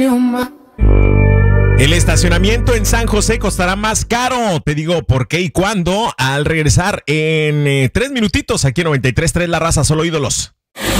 El estacionamiento en San José costará más caro. Te digo por qué y cuándo al regresar en 3 minutitos aquí en 93.3 La Raza, solo ídolos.